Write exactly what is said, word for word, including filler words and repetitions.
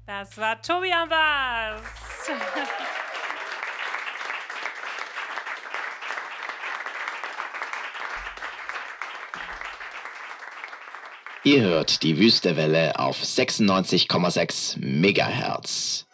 Das war Tobi am Bass. Ihr hört die Wüstewelle auf sechsundneunzig Komma sechs Megahertz.